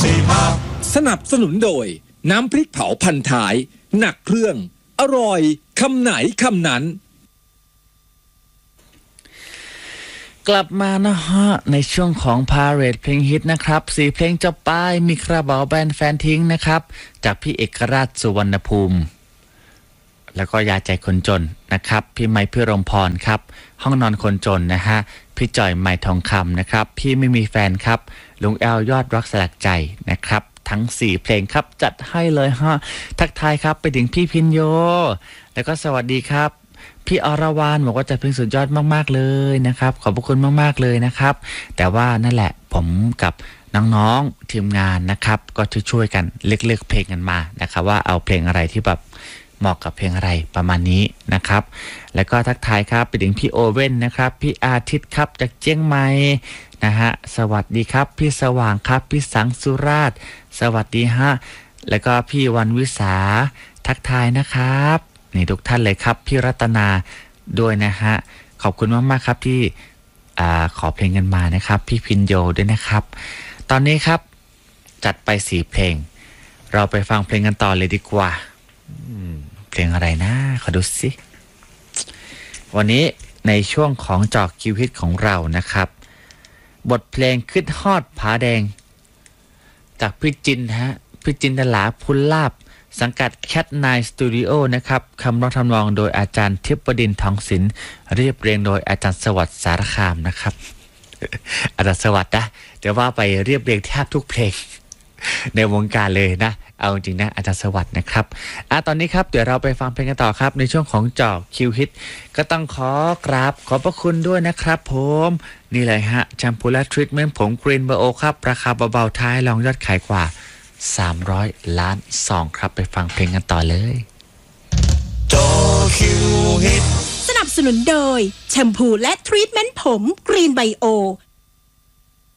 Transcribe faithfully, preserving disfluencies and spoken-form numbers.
สนับสนุนโดยน้ำพริกเผาพันท้ายหนักเครื่องอร่อยคำไหนคำนั้นกลับมานะฮะในช่วงของพาเรดเพลงฮิตนะครับสี่เพลงจบไปมีกระเป๋าแบนแฟนทิ้งนะครับจากพี่เอกราชสุวรรณภูมิแล้วก็ยาใจคนจนนะครับพี่ไม้พี่รมพรครับห้องนอนคนจนนะฮะพี่จ่อยไม้ทองคำนะครับพี่ไม่มีแฟนครับลุงแอลยอดรักสลักใจนะครับทั้งสี่เพลงครับจัดให้เลยฮะทักทายครับไปถึงพี่พินโยแล้วก็สวัสดีครับพี่อรวรรณบอกว่าจัดเพลงสุดยอดมากๆเลยนะครับขอบพระคุณมากๆเลยนะครับแต่ว่านั่นแหละผมกับน้องๆทีมงานนะครับก็ช่วยๆกันเลือกๆเพลงกันมานะครับว่าเอาเพลงอะไรที่แบบเหมาะกับเพลงอะไรประมาณนี้นะครับแล้วก็ทักทายครับไปถึงพี่โอเว่นนะครับพี่อาทิตย์ครับจากเจียงใหม่นะฮะสวัสดีครับพี่สว่างครับพี่สังสุราชสวัสดีฮะแล้วก็พี่วันวิสาทักทายนะครับนี่ทุกท่านเลยครับพี่รัตนาด้วยนะฮะขอบคุณมากๆครับที่อ่าขอเพลงกันมานะครับพี่พินโยด้วยนะครับตอนนี้ครับจัดไปสี่เพลงเราไปฟังเพลงกันต่อเลยดีกว่าเพลงอะไรนะขอดูสิวันนี้ในช่วงของจอกคิวฮิตของเรานะครับบทเพลงขึ้นฮอดผาแดงจากพี่จินฮะพี่จินตลาพุลลาบสังกัด Cat ไนน์ Studio นะครับคำร้องทำนองโดยอาจารย์ทิพดินทองศิลป์เรียบเรียงโดยอาจารย์สวัสดิ์สารคามนะครับ อาจารย์สวัสดิ์นะเดี๋ยวว่าไปเรียบเรียงแทบทุกเพลง ในวงการเลยนะเอาจริงนะอาจารย์สวัสดิ์นะครับอ่ะตอนนี้ครับเดี๋ยวเราไปฟังเพลงกันต่อครับในช่วงของจอกคิวฮิตก็ต้องขอกราบขอบพระคุณด้วยนะครับผมนี่เลยฮะแชมพูและทรีทเมนต์ผมกรีนเบอร์โอครับราคาเบาๆท้ายรองยอดขายกว่าสามร้อยล้านซองครับไปฟังเพลงกันต่อเลยจอคิวฮิตสนับสนุนโดยแชมพูและทรีทเมนต์ผมกรีนไบโอ